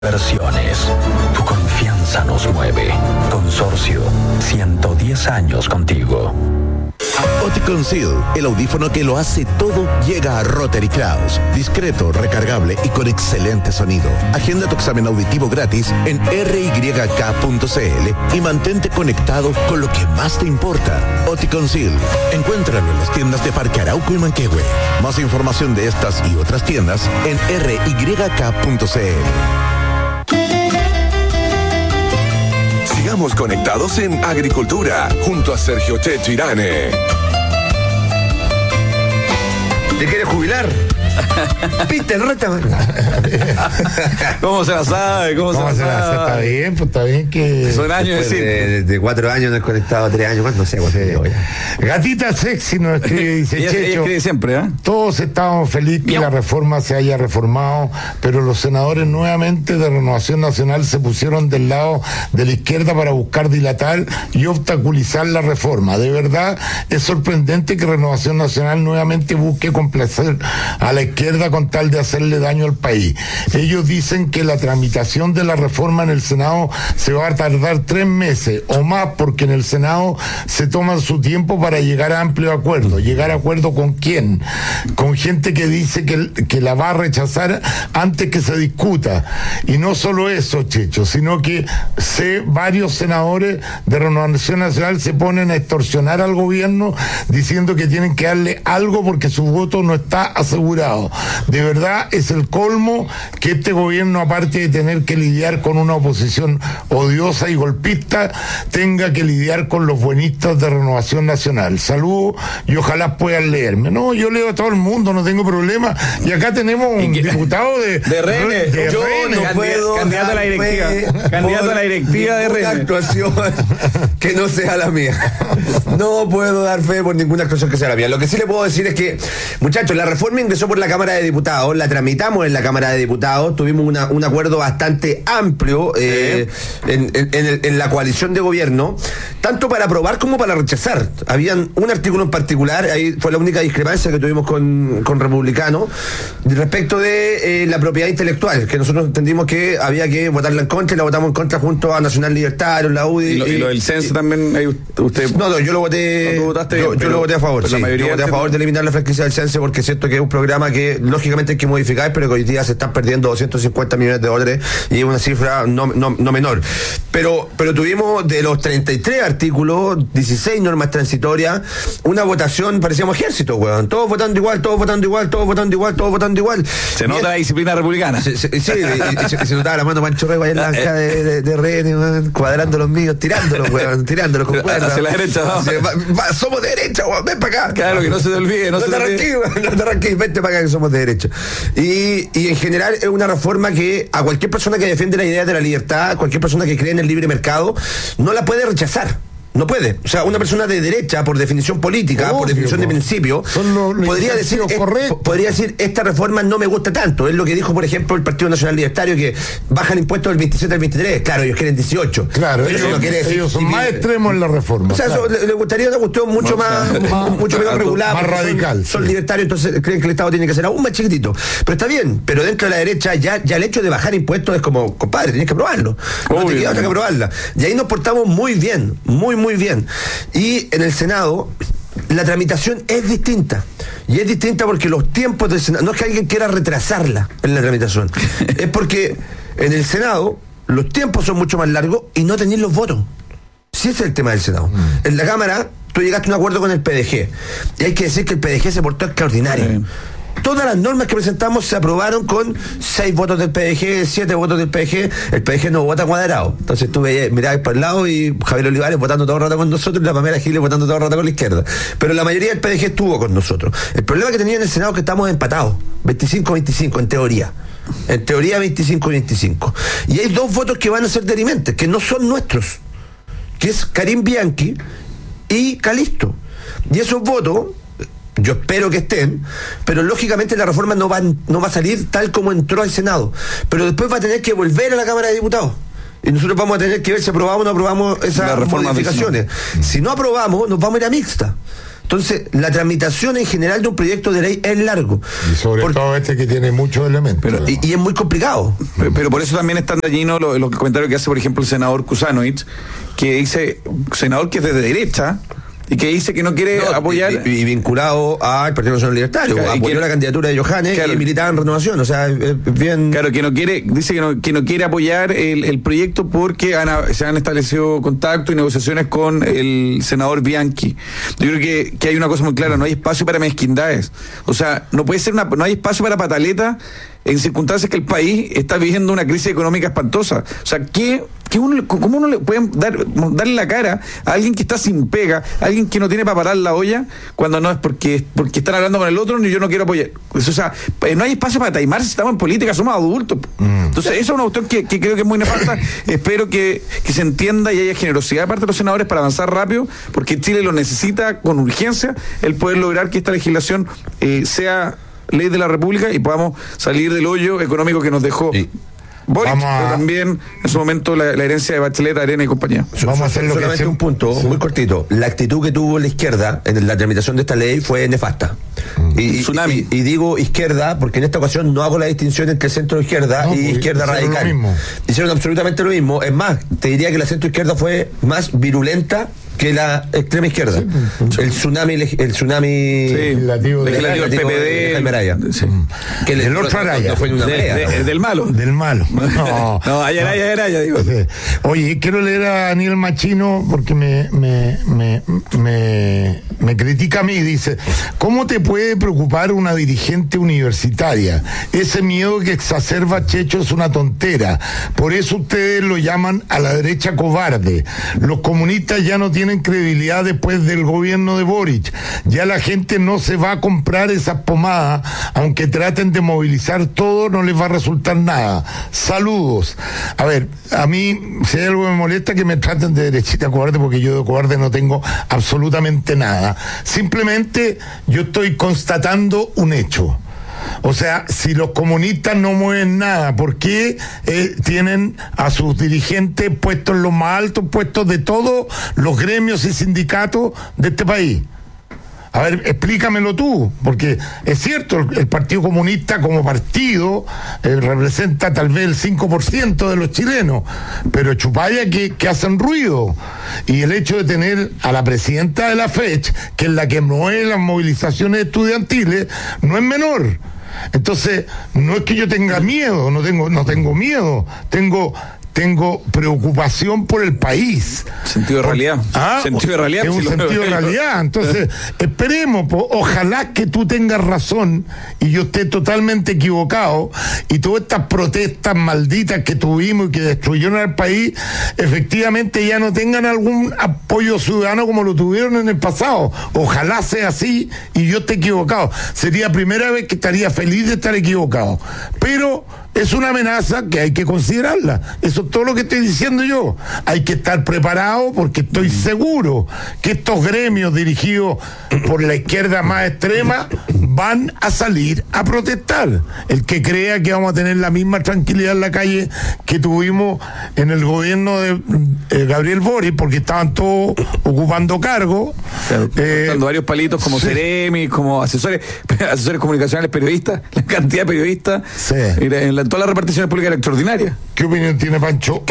Versiones. Tu confianza nos mueve. Consorcio, 110 años contigo. Oticon Seal, el audífono que lo hace todo, llega a Rotary Clouds. Discreto, recargable y con excelente sonido. Agenda tu examen auditivo gratis en ryk.cl y mantente conectado con lo que más te importa. Oticon Seal. Encuéntralo en las tiendas de Parque Arauco y Manquehue. Más información de estas y otras tiendas en ryk.cl. Sigamos conectados en Agricultura, junto a Sergio Checho Irane. ¿Te quieres jubilar? ¿Viste el reto? ¿Cómo se la sabe? ¿Cómo se la sabe? Está bien, pues está bien que... Son años de 4 años no he conectado, 3 años, ¿cuánto? No sé, Gatita Sexy nos escribe, dice ella escribe siempre, ¿eh? Todos estamos felices que la reforma se haya reformado, pero los senadores nuevamente de Renovación Nacional se pusieron del lado de la izquierda para buscar dilatar y obstaculizar la reforma. De verdad, es sorprendente que Renovación Nacional nuevamente busque complacer a la izquierda con tal de hacerle daño al país. Ellos dicen que la tramitación de la reforma en el Senado se va a tardar 3 meses o más, porque en el Senado se toman su tiempo para llegar a amplio acuerdo. ¿Llegar a acuerdo con quién? Con gente que dice que la va a rechazar antes que se discuta. Y no solo eso, Checho, sino que varios senadores de Renovación Nacional se ponen a extorsionar al gobierno diciendo que tienen que darle algo porque su voto no está asegurado. De verdad es el colmo que este gobierno, aparte de tener que lidiar con una oposición odiosa y golpista, tenga que lidiar con los buenistas de Renovación Nacional. Saludos y ojalá puedan leerme. No, yo leo a todo el mundo, no tengo problema. Y acá tenemos un diputado de RN. Yo no puedo. Candidato a la directiva. Candidato a la directiva de RN. Una actuación que no sea la mía. No puedo dar fe por ninguna actuación que sea la mía. Lo que sí le puedo decir es que, muchachos, la reforma ingresó por la Cámara de Diputados, la tramitamos en la Cámara de Diputados, tuvimos un acuerdo bastante amplio en la coalición de gobierno, tanto para aprobar como para rechazar. Habían un artículo en particular, ahí fue la única discrepancia que tuvimos con republicanos, respecto de la propiedad intelectual, que nosotros entendimos que había que votarla en contra, y la votamos en contra junto a Nacional Libertario, la UDI. Y lo del censo también, usted... No, yo lo voté... No, votaste, yo lo voté a favor, sí. Yo voté a favor de eliminar la franquicia del censo, porque siento que es un programa que lógicamente hay que modificar, pero que hoy día se están perdiendo 250 millones de dólares y es una cifra no menor. Pero tuvimos de los 33 artículos, 16 normas transitorias, una votación, parecíamos ejército, weón. Todos votando igual, todos votando igual, todos votando igual, todos votando igual. Se nota la disciplina republicana. Sí, se notaba la mano Pancho Rego ahí en la banca de RN, weón, cuadrando los míos, tirándolos, weón, tirándolos con cuerda. Hacia la derecha, ¿no? Somos de derecha, weón, ven para acá. Claro, que no se te olvide. No te arranques, vente para acá que somos de derecha. Y en general es una reforma que a cualquier persona que defiende la idea de la libertad, cualquier persona que cree en el libre mercado, no la puede rechazar. No puede. O sea, una persona de derecha, por definición política, por definición de principio, podría decir, esta reforma no me gusta tanto. Es lo que dijo, por ejemplo, el Partido Nacional Libertario, que bajan impuestos del 27 al 23. Claro, ellos quieren 18. Claro, ellos son más extremos en la reforma. O sea, claro. Le gustaría una cuestión mucho mucho menos regulada. Más radical. Son libertarios, entonces creen que el Estado tiene que ser aún más chiquitito. Pero está bien, pero dentro de la derecha ya el hecho de bajar impuestos es como, compadre, tienes que aprobarlo. No te queda otra que aprobarla. Y ahí nos portamos muy bien, muy bien. Y en el Senado la tramitación es distinta. Y es distinta porque los tiempos del Senado, no es que alguien quiera retrasarla en la tramitación, es porque en el Senado los tiempos son mucho más largos y no tenéis los votos. Sí, ese es el tema del Senado. En la Cámara tú llegaste a un acuerdo con el PDG y hay que decir que el PDG se portó extraordinario. Todas las normas que presentamos se aprobaron con 6 votos del PDG, 7 votos del PDG. El PDG no vota cuadrado. Entonces tú mirabas para el lado y Javier Olivares votando todo el rato con nosotros y la Pamela Giles votando todo el rato con la izquierda. Pero la mayoría del PDG estuvo con nosotros. El problema que tenía en el Senado es que estamos empatados, 25-25 en teoría. En teoría 25-25. Y hay 2 votos que van a ser dirimentes, que no son nuestros, que es Karim Bianchi y Calisto. Y esos votos, yo espero que estén, pero lógicamente la reforma no va a salir tal como entró al Senado, pero después va a tener que volver a la Cámara de Diputados y nosotros vamos a tener que ver si aprobamos o no aprobamos esas modificaciones. Si no aprobamos, nos vamos a ir a mixta. Entonces, la tramitación en general de un proyecto de ley es largo. Y sobre todo que tiene muchos elementos. Y es muy complicado. Pero por eso también están dañinos los comentarios que hace, por ejemplo, el senador Kusanovich, que dice, senador que es de derecha, y que dice que no quiere apoyar... Y vinculado al Partido Nacional Libertario, claro, apoyó la candidatura de Johannes, claro, y militaba en Renovación, o sea, bien... Claro, que no quiere, dice que no quiere apoyar el proyecto porque se han establecido contactos y negociaciones con el senador Bianchi. Yo creo que hay una cosa muy clara, no hay espacio para mezquindades. O sea, no puede ser no hay espacio para pataletas en circunstancias que el país está viviendo una crisis económica espantosa. O sea, ¿cómo uno le puede darle la cara a alguien que está sin pega, a alguien que no tiene para parar la olla, cuando no es porque están hablando con el otro ni yo no quiero apoyar? Pues, o sea, no hay espacio para taimarse, estamos en política, somos adultos. Entonces, eso es una cuestión que creo que es muy nefasta. Espero que se entienda y haya generosidad de parte de los senadores para avanzar rápido, porque Chile lo necesita con urgencia, el poder lograr que esta legislación sea ley de la República y podamos salir del hoyo económico que nos dejó Boric, pero también en su momento la herencia de Bachelet, Arena y compañía. Vamos a hacer solamente un punto muy cortito. La actitud que tuvo la izquierda en la tramitación de esta ley fue nefasta. Tsunami. Y digo izquierda porque en esta ocasión no hago la distinción entre centro izquierda y izquierda radical. Hicieron absolutamente lo mismo. Es más, te diría que la centro izquierda fue más virulenta que la extrema izquierda. El tsunami legislativo del PPD, que el otro Araya fue una del malo. No, Araya, digo. Oye, quiero leer a Daniel Machino porque me critica a mí. Dice: ¿cómo te puede preocupar una dirigente universitaria? Ese miedo que exacerba Checho es una tontera. Por eso ustedes lo llaman a la derecha cobarde. Los comunistas ya no tienen credibilidad después del gobierno de Boric. Ya la gente no se va a comprar esas pomadas, aunque traten de movilizar todo, no les va a resultar nada. Saludos. A ver, a mí, si hay algo que me molesta, que me traten de derechita cobarde, porque yo de cobarde no tengo absolutamente nada. Simplemente yo estoy constatando un hecho. O sea, si los comunistas no mueven nada, ¿por qué tienen a sus dirigentes puestos en los más altos puestos de todos los gremios y sindicatos de este país? A ver, explícamelo tú, porque es cierto, el Partido Comunista como partido representa tal vez el 5% de los chilenos, pero chupalla que hacen ruido. Y el hecho de tener a la presidenta de la FECH, que es la que mueve las movilizaciones estudiantiles, no es menor. Entonces, no es que yo tenga miedo, no tengo miedo, tengo preocupación por el país. Sentido de realidad. Sentido de realidad. Es un sentido de realidad. Entonces, esperemos, ojalá que tú tengas razón y yo esté totalmente equivocado, y todas estas protestas malditas que tuvimos y que destruyeron al país, efectivamente ya no tengan algún apoyo ciudadano como lo tuvieron en el pasado. Ojalá sea así y yo esté equivocado. Sería la primera vez que estaría feliz de estar equivocado. Pero es una amenaza que hay que considerarla. Eso es todo lo que estoy diciendo yo. Hay que estar preparado, porque estoy seguro que estos gremios dirigidos por la izquierda más extrema van a salir a protestar. El que crea que vamos a tener la misma tranquilidad en la calle que tuvimos en el gobierno de Gabriel Boric, porque estaban todos ocupando cargos, dando varios palitos como Ceremi, como asesores comunicacionales, periodistas, la cantidad de periodistas, en todas las reparticiones públicas era extraordinaria. ¿Qué opinión tiene Pancho?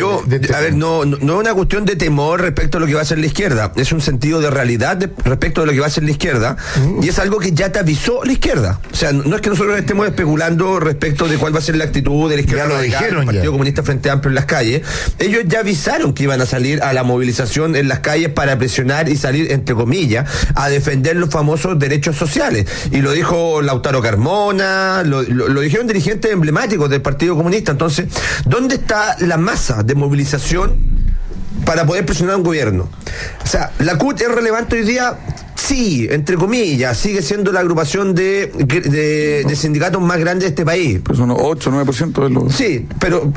A ver, no es una cuestión de temor respecto a lo que va a hacer la izquierda, es un sentido de realidad respecto a lo que va a hacer la izquierda, y es algo que ya te avisó la izquierda. O sea, no es que nosotros estemos especulando respecto de cuál va a ser la actitud de la izquierda, ya lo dijeron, del Partido Comunista Frente Amplio en las calles. Ellos ya avisaron que iban a salir a la movilización en las calles para presionar y salir, entre comillas, a defender los famosos derechos sociales. Y lo dijo Lautaro Carmona, lo dijeron dirigentes emblemáticos del Partido Comunista. Entonces, ¿dónde está la masa de movilización para poder presionar a un gobierno? O sea, ¿la CUT es relevante hoy día? Sí, entre comillas, sigue siendo la agrupación de sindicatos más grande de este país. Pues unos 8 o 9% de los... Sí, pero,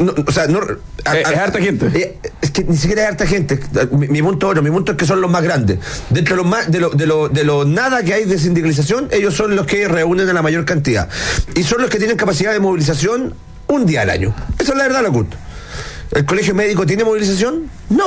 es harta gente. Es que ni siquiera es harta gente. Mi punto es que son los más grandes. Dentro de lo nada que hay de sindicalización, ellos son los que reúnen a la mayor cantidad. Y son los que tienen capacidad de movilización un día al año. Esa es la verdad, la CUT. ¿El colegio médico tiene movilización? No.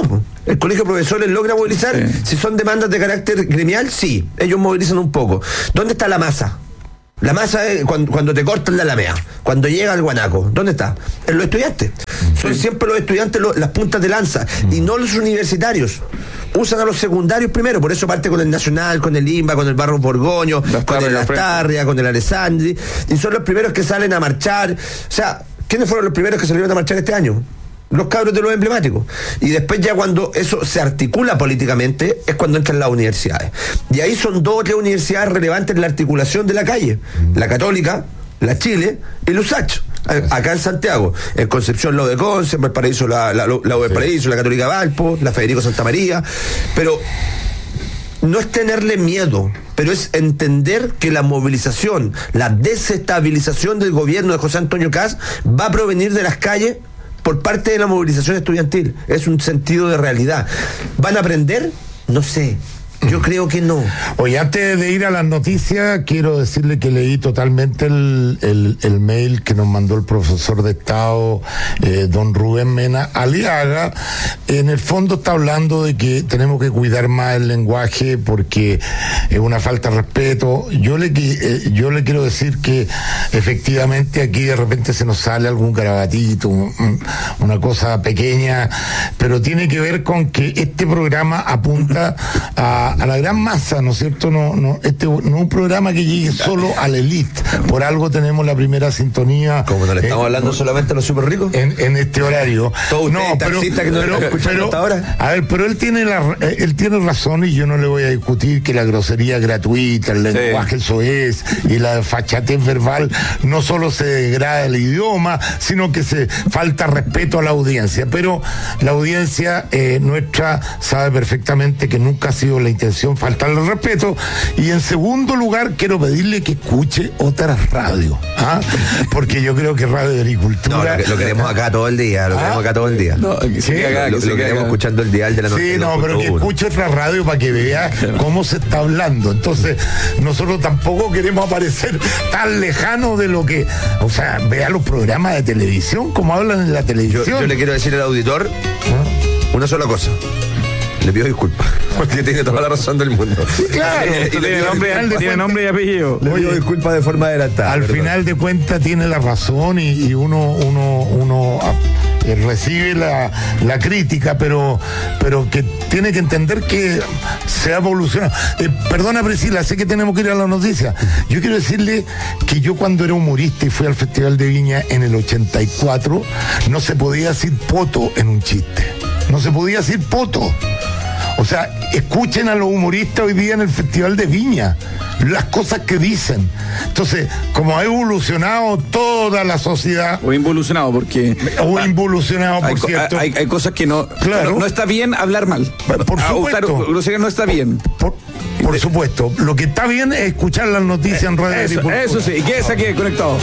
El colegio de profesores logra movilizar. Si son demandas de carácter gremial, sí, ellos movilizan un poco. ¿Dónde está la masa? La masa es cuando te cortan la alameda, cuando llega el guanaco. ¿Dónde está? En los estudiantes. Son siempre los estudiantes las puntas de lanza, y no los universitarios. Usan a los secundarios primero, por eso parte con el Nacional, con el IMBA, con el Barros Borgoño, con el Lastarria, con el Alessandri, y son los primeros que salen a marchar. O sea, ¿quiénes fueron los primeros que salieron a marchar este año? Los cabros de los emblemáticos. Y después, ya cuando eso se articula políticamente, es cuando entran las universidades. Y ahí son 2 o 3 universidades relevantes en la articulación de la calle: la Católica, la Chile y la USACH. Acá en Santiago, en Concepción, la de Conce, en Valparaíso, la de Paraíso, la Católica Valpo, la Federico Santa María. Pero no es tenerle miedo, pero es entender que la movilización, la desestabilización del gobierno de José Antonio Kast va a provenir de las calles por parte de la movilización estudiantil. Es un sentido de realidad. ¿Van a aprender? No sé. Yo creo que no. Oye, antes de ir a las noticias, quiero decirle que leí totalmente el mail que nos mandó el profesor de Estado, don Rubén Mena Aliaga. En el fondo está hablando de que tenemos que cuidar más el lenguaje porque es una falta de respeto. Yo le quiero decir que efectivamente aquí de repente se nos sale algún garabatito, una cosa pequeña, pero tiene que ver con que este programa apunta a la gran masa, ¿no es cierto? Este no es un programa que llegue solo a la élite. Por algo tenemos la primera sintonía. Como no le estamos hablando solamente a los súper ricos. En este horario. Pero él tiene razón, y yo no le voy a discutir que la grosería gratuita, el lenguaje soez y la fachatez verbal no solo se degrada el idioma, sino que se falta respeto a la audiencia. Pero la audiencia nuestra sabe perfectamente que nunca ha sido la intención faltarle el respeto. Y en segundo lugar, quiero pedirle que escuche otras radios, porque yo creo que Radio de Agricultura lo queremos acá todo el día. Lo queremos escuchando el dial de la noche. Sí, pero que escuche otra radio para que vea cómo se está hablando. Entonces, nosotros tampoco queremos aparecer tan lejanos de lo que, o sea, vea los programas de televisión, como hablan en la televisión. Yo le quiero decir al auditor una sola cosa: le pido disculpas, porque tiene toda la razón del mundo. Sí, claro. Tiene nombre y apellido. Le pido disculpas de forma adelantada. Al final de cuentas tiene la razón, y uno recibe la crítica, pero que tiene que entender que se ha evolucionado. Perdona, Priscila, sé que tenemos que ir a la noticia. Yo quiero decirle que yo, cuando era humorista y fui al Festival de Viña en el 84, no se podía decir poto en un chiste. No se podía decir poto. O sea, escuchen a los humoristas hoy día en el Festival de Viña, las cosas que dicen. Entonces, como ha evolucionado toda la sociedad. O involucionado, por cierto. Hay cosas que no. Claro. No está bien hablar mal. Por supuesto. Usar grosería no está bien. Por supuesto. Lo que está bien es escuchar las noticias en Radio Agricultura. Eso sí, y quédese aquí conectado.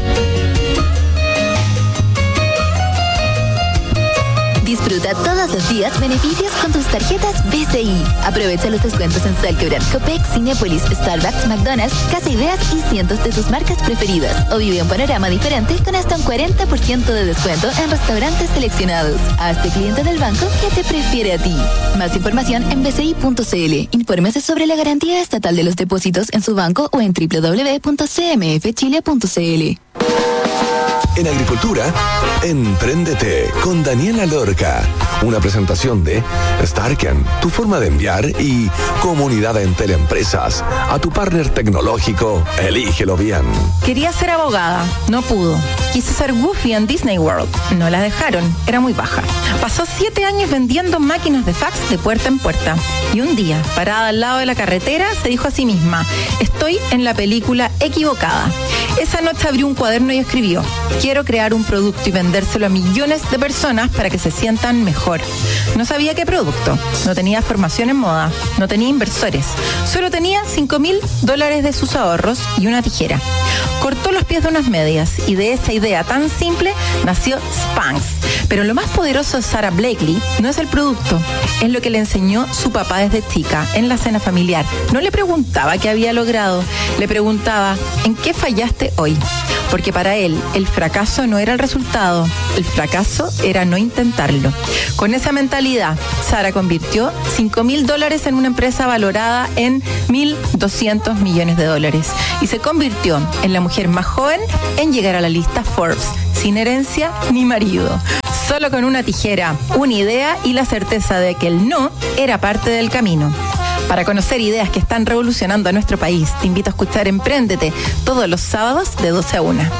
Disfruta todos los días beneficios con tus tarjetas BCI. Aprovecha los descuentos en Salcobran, Copec, Cinépolis, Starbucks, McDonald's, Casa Ideas y cientos de tus marcas preferidas. O vive un panorama diferente con hasta un 40% de descuento en restaurantes seleccionados. Hazte cliente del banco que te prefiere a ti. Más información en bci.cl. Infórmese sobre la garantía estatal de los depósitos en su banco o en www.cmfchile.cl. En Agricultura, Empréndete con Daniela Lorca. Una presentación de Starken, tu forma de enviar, y Comunidad Entel Empresas. A tu partner tecnológico, elígelo bien. Quería ser abogada, no pudo. Quiso ser Goofy en Disney World, no la dejaron, era muy baja. Pasó 7 años vendiendo máquinas de fax de puerta en puerta. Y un día, parada al lado de la carretera, se dijo a sí misma: estoy en la película equivocada. Esa noche abrió un cuaderno y escribió: quiero crear un producto y vendérselo a millones de personas para que se sientan mejor. No sabía qué producto, no tenía formación en moda, no tenía inversores, solo tenía $5,000 de sus ahorros y una tijera. Cortó los pies de unas medias y de esa idea tan simple nació Spanx. Pero lo más poderoso de Sara Blakely no es el producto, es lo que le enseñó su papá desde chica en la cena familiar. No le preguntaba qué había logrado, le preguntaba: ¿en qué fallaste hoy? Porque para él, el el fracaso no era el resultado, el fracaso era no intentarlo. Con esa mentalidad, Sara convirtió $5.000 en una empresa valorada en $1.200 millones y se convirtió en la mujer más joven en llegar a la lista Forbes, sin herencia ni marido. Solo con una tijera, una idea y la certeza de que el no era parte del camino. Para conocer ideas que están revolucionando a nuestro país, te invito a escuchar Empréndete todos los sábados de 12 a 1.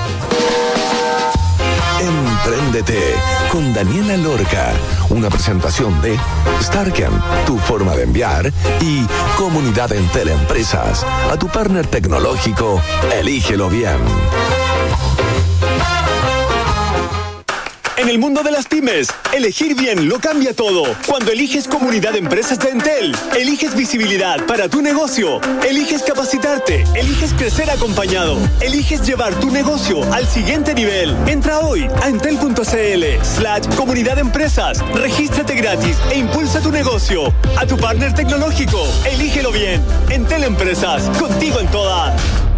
Empréndete con Daniela Lorca, una presentación de Starken, tu forma de enviar, y Comunidad Entel Empresas. A tu partner tecnológico, elígelo bien. En el mundo de las pymes, elegir bien lo cambia todo. Cuando eliges Comunidad de Empresas de Entel, eliges visibilidad para tu negocio, eliges capacitarte, eliges crecer acompañado, eliges llevar tu negocio al siguiente nivel. Entra hoy a entel.cl/Comunidad de Empresas, regístrate gratis e impulsa tu negocio. A tu partner tecnológico, elígelo bien. Entel Empresas, contigo en todas.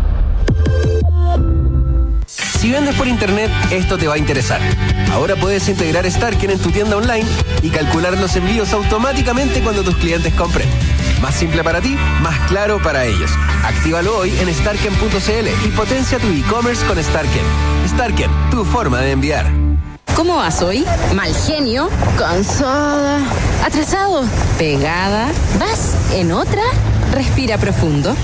Si vendes por internet, esto te va a interesar. Ahora puedes integrar Starken en tu tienda online y calcular los envíos automáticamente cuando tus clientes compren. Más simple para ti, más claro para ellos. Actívalo hoy en starken.cl y potencia tu e-commerce con Starken. Starken, tu forma de enviar. ¿Cómo vas hoy? ¿Mal genio? ¿Cansada? ¿Atrasado? ¿Pegada? ¿Vas en otra? Respira profundo.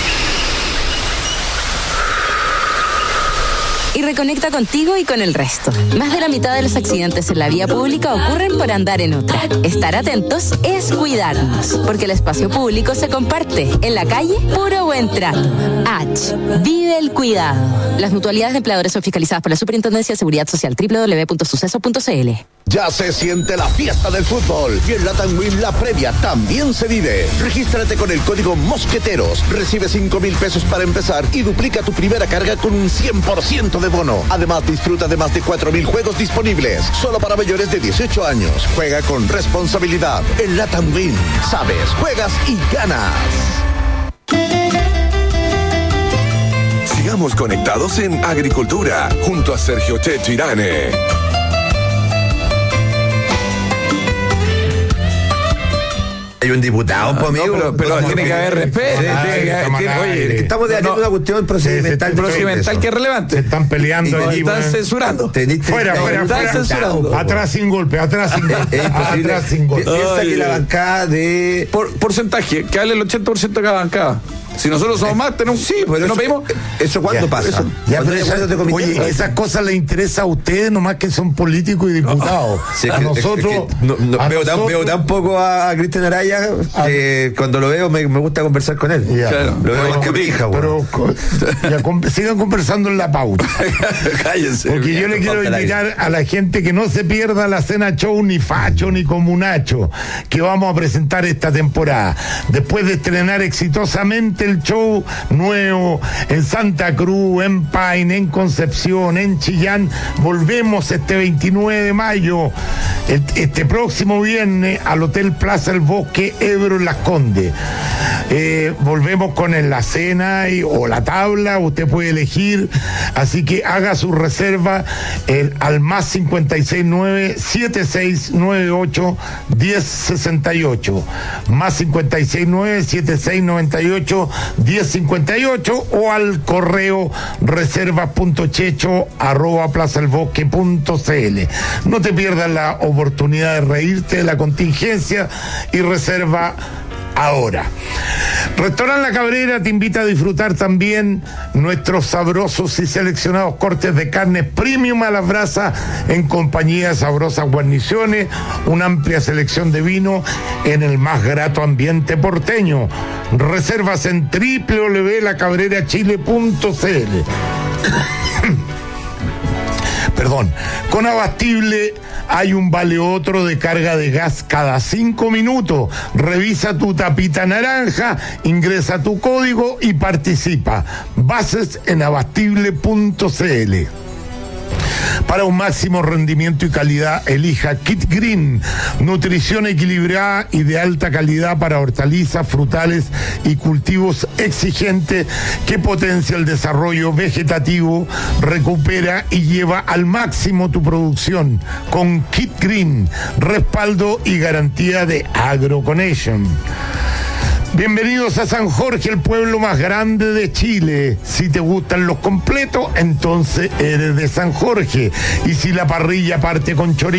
Y reconecta contigo y con el resto. Más de la mitad de los accidentes en la vía pública ocurren por andar en otra. Estar atentos es cuidarnos, porque el espacio público se comparte. En la calle, puro buen trato. H. Vive el cuidado. Las mutualidades de empleadores son fiscalizadas por la Superintendencia de Seguridad Social. www.suceso.cl. Ya se siente la fiesta del fútbol y en Latam Win la previa también se vive. Regístrate con el código Mosqueteros, recibe 5,000 pesos para empezar y duplica tu primera carga con un 100% de bono. Además disfruta de más de 4,000 juegos disponibles, solo para mayores de 18 años. Juega con responsabilidad. En Latam Win, sabes, juegas y ganas. Sigamos conectados en Agricultura, junto a Sergio Checho Irane. Hay un diputado, amigo. No, pero tiene que haber respeto. Estamos debatiendo una cuestión procedimental que es relevante. Se están peleando y allí. Están censurando. Fuera. Censurando. Atrás sin golpe, atrás sin golpe. Atrás sin golpe. Piensa que la bancada de... Porcentaje, que hable el 80% de cada bancada. Si nosotros somos más, tenemos... Sí, pues no pedimos... ¿Eso cuándo pasa? Oye, esas cosas les interesa a ustedes, nomás que son políticos y diputados. A nosotros... Veo tan poco a Cristian Araya que cuando lo veo me gusta conversar con él. Claro. Lo veo más que mi hija, pero sigan conversando en la pauta. Cállense. Porque yo le quiero invitar a la gente que no se pierda la cena show ni facho ni comunacho que vamos a presentar esta temporada. Después de estrenar exitosamente el show nuevo en Santa Cruz, en Paine, en Concepción, en Chillán, volvemos este 29 de mayo, este próximo viernes, al Hotel Plaza El Bosque, Ebro, en Las Condes. Volvemos con la cena o la tabla, usted puede elegir, así que haga su reserva al más 569-7698-1068, más 569-7698-1058 o al correo reservas.checho@plazaelbosque.cl. No te pierdas la oportunidad de reírte de la contingencia y reserva ahora. Restaurante La Cabrera te invita a disfrutar también nuestros sabrosos y seleccionados cortes de carne premium a las brasas en compañía de sabrosas guarniciones, una amplia selección de vino en el más grato ambiente porteño. Reservas en www.lacabrerachile.cl. Perdón, con Abastible hay un vale otro de carga de gas cada 5 minutos. Revisa tu tapita naranja, ingresa tu código y participa. Bases en abastible.cl. Para un máximo rendimiento y calidad, elija Kit Green, nutrición equilibrada y de alta calidad para hortalizas, frutales y cultivos exigentes que potencia el desarrollo vegetativo, recupera y lleva al máximo tu producción. Con Kit Green, respaldo y garantía de AgroConnection. Bienvenidos a San Jorge, el pueblo más grande de Chile. Si te gustan los completos, entonces eres de San Jorge. Y si la parrilla parte con chorizo,